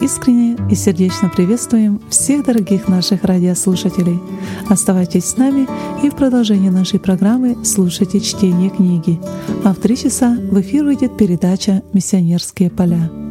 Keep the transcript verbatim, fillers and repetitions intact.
искренне и сердечно приветствуем всех дорогих наших радиослушателей. Оставайтесь с нами и в продолжении нашей программы слушайте чтение книги. А в три часа в эфир выйдет передача «Миссионерские поля».